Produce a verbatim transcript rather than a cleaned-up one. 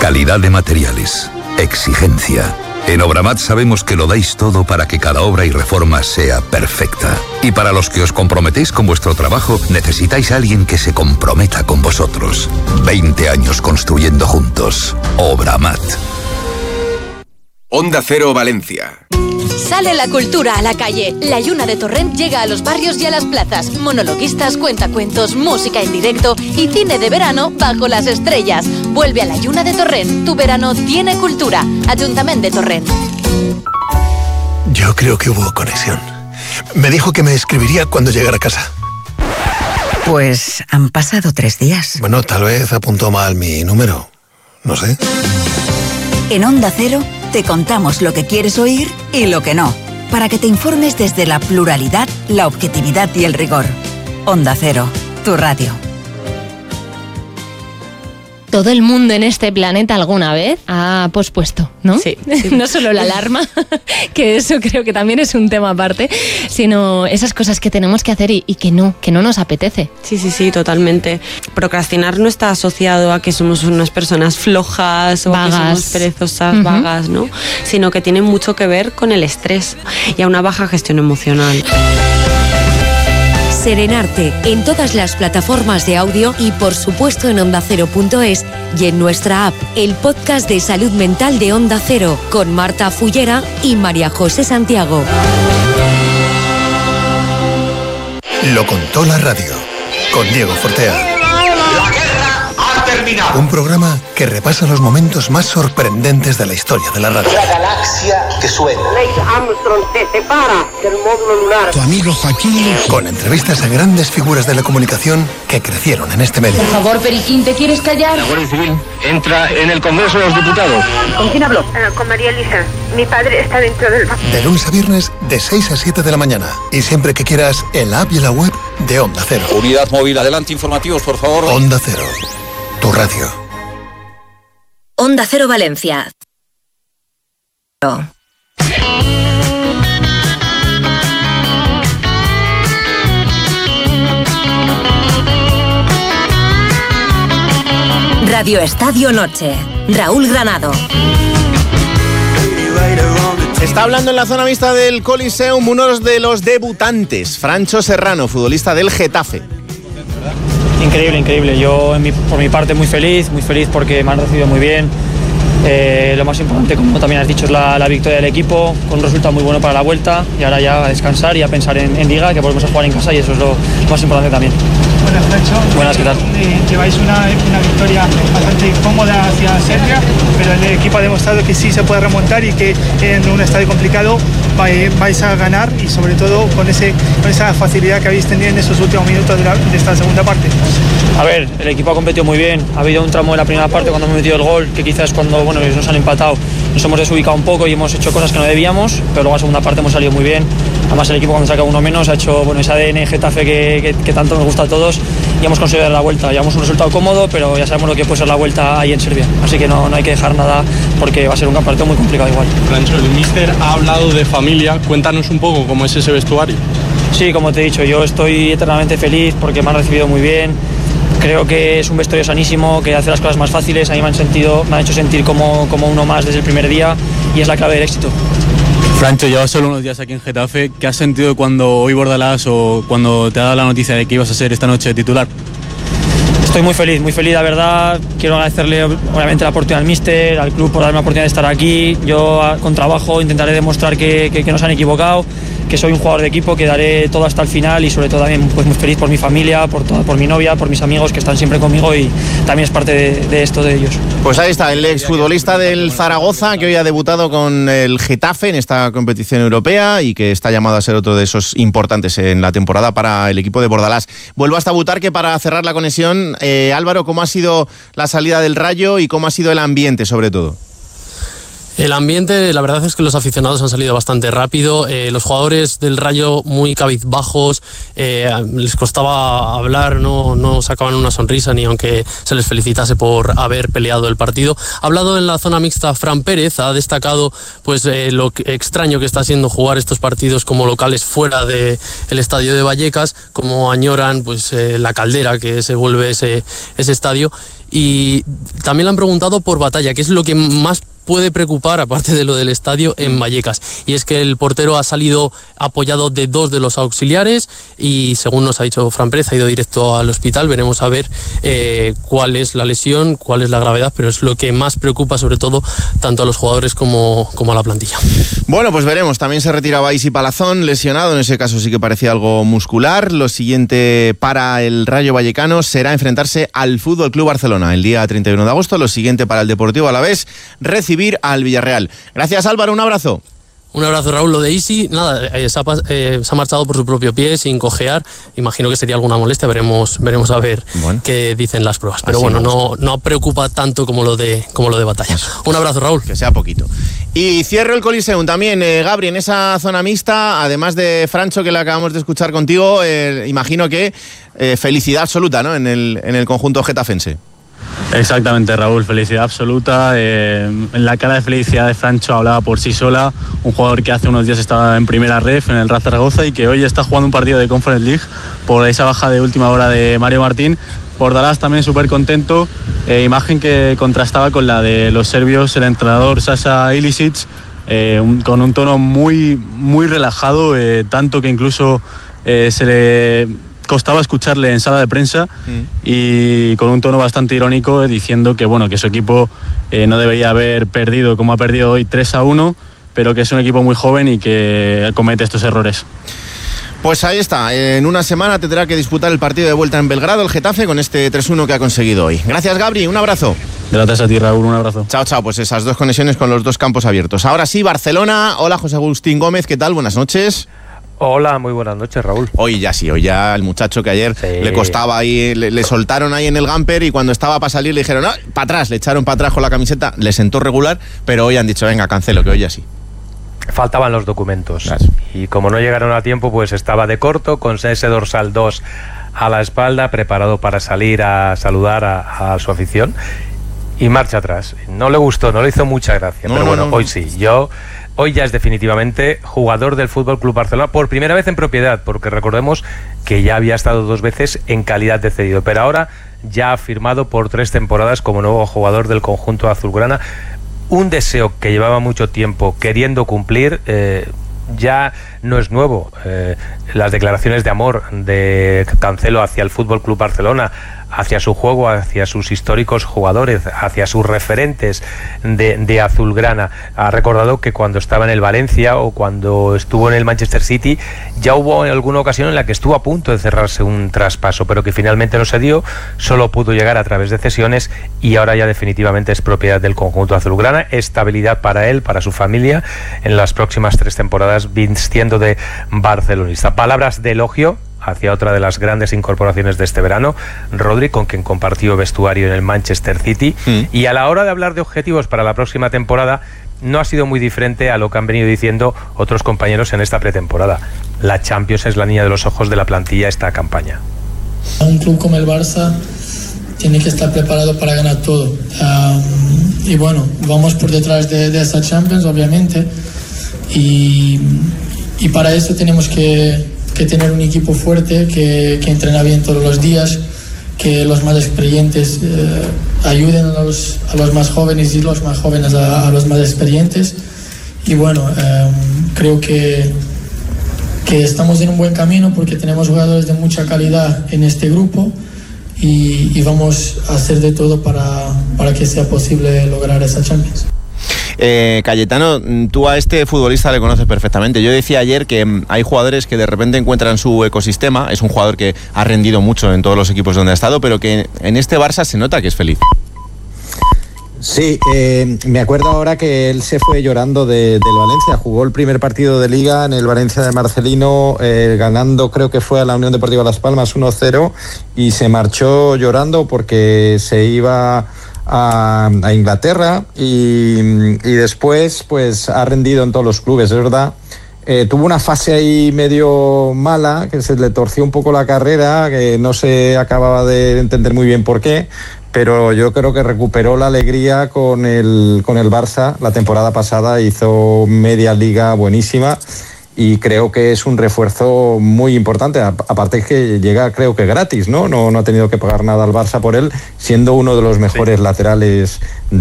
Calidad de materiales. Exigencia. En Obramat sabemos que lo dais todo para que cada obra y reforma sea perfecta. Y para los que os comprometéis con vuestro trabajo, necesitáis a alguien que se comprometa con vosotros. veinte años construyendo juntos. Obramat. Onda Cero Valencia. Sale la cultura a la calle. La Lluna de Torrent llega a los barrios y a las plazas. Monologuistas, cuentacuentos, música en directo y cine de verano bajo las estrellas. Vuelve a la Lluna de Torrent. Tu verano tiene cultura. Ayuntamiento de Torrent. Yo creo que hubo conexión. Me dijo que me escribiría cuando llegara a casa. Pues han pasado tres días. Bueno, tal vez apuntó mal mi número. No sé. En Onda Cero te contamos lo que quieres oír y lo que no, para que te informes desde la pluralidad, la objetividad y el rigor. Onda Cero, tu radio. Todo el mundo en este planeta alguna vez ha pospuesto, ¿no? Sí. sí. No solo la alarma, que eso creo que también es un tema aparte, sino esas cosas que tenemos que hacer y, y que no, que no nos apetece. Sí, sí, sí, totalmente. Procrastinar no está asociado a que somos unas personas flojas o vagas. que somos perezosas, Uh-huh. vagas, ¿no? Sino que tiene mucho que ver con el estrés y a una baja gestión emocional. Serenarte en todas las plataformas de audio y por supuesto en onda cero punto es y en nuestra app, el podcast de salud mental de Onda Cero con Marta Fullera y María José Santiago. Lo contó la radio con Diego Fortea. La guerra ha terminado. Un programa que repasa los momentos más sorprendentes de la historia de la radio. La galaxia que suena. Neil Armstrong se separa del módulo lunar. Tu amigo Joaquín. Con entrevistas a grandes figuras de la comunicación que crecieron en este medio. Por favor, Periquín, ¿te quieres callar? La Guardia Civil entra en el Congreso de los Diputados. ¿Con quién habló? Uh, con María Elisa. Mi padre está dentro del... De lunes a viernes, de seis a siete de la mañana. Y siempre que quieras, en la app y en la web de Onda Cero. Unidad móvil, adelante, informativos, por favor. Onda Cero, tu radio. Onda Cero Valencia. Radio Estadio Noche. Raúl Granado. Está hablando en la zona mixta del Coliseum uno de los debutantes, Francho Serrano, futbolista del Getafe. Increíble, increíble. Yo, en mi, por mi parte, muy feliz, muy feliz porque me han recibido muy bien. Eh, lo más importante, como también has dicho, es la, la victoria del equipo, con un resultado muy bueno para la vuelta, y ahora ya a descansar y a pensar en, en Liga, que volvemos a jugar en casa, y eso es lo más importante también. Buenas, Francho. Buenas, ¿qué tal? Eh, lleváis una, una victoria bastante cómoda hacia Serbia, pero el equipo ha demostrado que sí se puede remontar y que en un estadio complicado vais a ganar, y sobre todo con, ese, con esa facilidad que habéis tenido en esos últimos minutos de, la, de esta segunda parte. A ver, el equipo ha competido muy bien. Ha habido un tramo de la primera parte cuando hemos metido el gol, que quizás cuando bueno, nos han empatado nos hemos desubicado un poco y hemos hecho cosas que no debíamos, pero luego en la segunda parte hemos salido muy bien. Además el equipo, cuando saca uno menos, ha hecho bueno, ese A D N Getafe que, que, que tanto nos gusta a todos, y hemos conseguido dar la vuelta. Llevamos un resultado cómodo, pero ya sabemos lo que puede ser la vuelta ahí en Serbia, así que no, no hay que dejar nada, porque va a ser un partido muy complicado igual. Francho, el míster ha hablado de familia. Cuéntanos un poco cómo es ese vestuario. Sí, como te he dicho, yo estoy eternamente feliz porque me han recibido muy bien. Creo que es un vestuario sanísimo, que hace las cosas más fáciles. A mí me han, sentido, me han hecho sentir como, como uno más desde el primer día, y es la clave del éxito. Francho, llevas solo unos días aquí en Getafe. ¿Qué has sentido cuando hoy Bordalás o cuando te ha dado la noticia de que ibas a ser esta noche titular? Estoy muy feliz, muy feliz, la verdad. Quiero agradecerle obviamente la oportunidad al míster, al club por darme la oportunidad de estar aquí. Yo con trabajo intentaré demostrar que, que, que no se han equivocado, que soy un jugador de equipo, que daré todo hasta el final, y sobre todo también pues, muy feliz por mi familia, por, toda, por mi novia, por mis amigos que están siempre conmigo, y también es parte de, de esto de ellos. Pues ahí está, el exfutbolista del Zaragoza, que hoy ha debutado con el Getafe en esta competición europea y que está llamado a ser otro de esos importantes en la temporada para el equipo de Bordalás. Vuelvo hasta Butarque para cerrar la conexión. Eh, Álvaro, ¿cómo ha sido la salida del Rayo y cómo ha sido el ambiente sobre todo? El ambiente, la verdad es que los aficionados han salido bastante rápido, eh, los jugadores del Rayo muy cabizbajos, eh, les costaba hablar, no, no sacaban una sonrisa ni aunque se les felicitase por haber peleado el partido. Ha hablado en la zona mixta Fran Pérez, ha destacado pues eh, lo extraño que está siendo jugar estos partidos como locales fuera del estadio de Vallecas, como añoran pues eh, la caldera que se vuelve ese, ese estadio. Y también le han preguntado por Batalla, que es lo que más puede preocupar, aparte de lo del estadio, en Vallecas. Y es que el portero ha salido apoyado de dos de los auxiliares y, según nos ha dicho Fran Pérez, ha ido directo al hospital. Veremos a ver eh, cuál es la lesión, cuál es la gravedad, pero es lo que más preocupa, sobre todo, tanto a los jugadores como, como a la plantilla. Bueno, pues veremos. También se retiraba Isi Palazón, lesionado. En ese caso sí que parecía algo muscular. Lo siguiente para el Rayo Vallecano será enfrentarse al Fútbol Club Barcelona el día treinta y uno de agosto. Lo siguiente para el Deportivo Alavés, recibir al Villarreal. Gracias, Álvaro, un abrazo. Un abrazo, Raúl. Lo de Isi, nada, eh, se, ha, eh, se ha marchado por su propio pie, sin cojear. Imagino que sería alguna molestia, veremos veremos a ver bueno. qué dicen las pruebas. Pero Así bueno, no, no preocupa tanto como lo de como lo de Batalla. Eso. Un abrazo, Raúl. Que sea poquito. Y cierro el Coliseum también, eh, Gabri, en esa zona mixta, además de Francho, que le acabamos de escuchar contigo, eh, imagino que eh, felicidad absoluta, ¿no?, en el, en el conjunto getafense. Exactamente, Raúl, felicidad absoluta. Eh, la cara de felicidad de Francho hablaba por sí sola. Un jugador que hace unos días estaba en primera ref en el Real Zaragoza y que hoy está jugando un partido de Conference League por esa baja de última hora de Mario Martín. Bordalás también súper contento, eh, imagen que contrastaba con la de los serbios, el entrenador Sasa Ilicic, eh, un, con un tono muy, muy relajado, eh, tanto que incluso eh, se le costaba escucharle en sala de prensa mm. y con un tono bastante irónico, eh, diciendo que, bueno, que su equipo eh, no debería haber perdido como ha perdido hoy tres a uno, pero que es un equipo muy joven y que comete estos errores. Pues ahí está, en una semana tendrá que disputar el partido de vuelta en Belgrado, el Getafe, con este tres uno que ha conseguido hoy. Gracias, Gabri, un abrazo. Gracias a ti, Raúl, un abrazo. Chao, chao, pues esas dos conexiones con los dos campos abiertos. Ahora sí, Barcelona. Hola, José Agustín Gómez, ¿qué tal? Buenas noches. Hola, muy buenas noches, Raúl. Hoy ya sí, hoy ya el muchacho que ayer sí. le costaba ahí, le, le soltaron ahí en el gamper y cuando estaba para salir le dijeron, no, para atrás, le echaron para atrás con la camiseta, le sentó regular, pero hoy han dicho, venga, cancelo, que hoy ya sí. Faltaban los documentos Gracias. Y como no llegaron a tiempo, pues estaba de corto, con ese dorsal dos a la espalda, preparado para salir a saludar a, a su afición y marcha atrás. No le gustó, no le hizo mucha gracia, no, pero no, bueno, no, hoy sí, yo... Hoy ya es definitivamente jugador del Fútbol Club Barcelona por primera vez en propiedad, porque recordemos que ya había estado dos veces en calidad de cedido, pero ahora ya ha firmado por tres temporadas como nuevo jugador del conjunto azulgrana. Un deseo que llevaba mucho tiempo queriendo cumplir, eh, ya no es nuevo. Eh, las declaraciones de amor de Cancelo hacia el Fútbol Club Barcelona, hacia su juego, hacia sus históricos jugadores, hacia sus referentes de, de azulgrana. Ha recordado que cuando estaba en el Valencia o cuando estuvo en el Manchester City, ya hubo en alguna ocasión en la que estuvo a punto de cerrarse un traspaso, pero que finalmente no se dio, solo pudo llegar a través de cesiones y ahora ya definitivamente es propiedad del conjunto azulgrana. Estabilidad para él, para su familia, en las próximas tres temporadas vistiendo de barcelonista. Palabras de elogio hacia otra de las grandes incorporaciones de este verano, Rodri, con quien compartió vestuario en el Manchester City, mm. y a la hora de hablar de objetivos para la próxima temporada no ha sido muy diferente a lo que han venido diciendo otros compañeros en esta pretemporada. La Champions es la niña de los ojos de la plantilla esta campaña. Un club como el Barça tiene que estar preparado para ganar todo, um, y bueno, vamos por detrás de, de esa Champions, obviamente, y, y para eso tenemos que que tener un equipo fuerte, que, que entrena bien todos los días, que los más experientes eh, ayuden a los, a los más jóvenes y los más jóvenes a, a los más experientes. Y bueno, eh, creo que, que estamos en un buen camino porque tenemos jugadores de mucha calidad en este grupo y, y vamos a hacer de todo para, para que sea posible lograr esa Champions. Eh, Cayetano, tú a este futbolista le conoces perfectamente. Yo decía ayer que mm, hay jugadores que de repente encuentran su ecosistema. Es un jugador que ha rendido mucho en todos los equipos donde ha estado, pero que en este Barça se nota que es feliz. Sí, eh, me acuerdo ahora que él se fue llorando de, del Valencia. Jugó el primer partido de Liga en el Valencia de Marcelino, eh, ganando, creo que fue a la Unión Deportiva Las Palmas uno cero, y se marchó llorando porque se iba a, a Inglaterra y, y después pues ha rendido en todos los clubes, es verdad. Eh, tuvo una fase ahí medio mala, que se le torció un poco la carrera, que no se acababa de entender muy bien por qué, pero yo creo que recuperó la alegría con el, con el Barça. La temporada pasada hizo media liga buenísima y creo que es un refuerzo muy importante, aparte que llega creo que gratis, ¿no? No, no ha tenido que pagar nada al Barça por él, siendo uno de los mejores sí. laterales de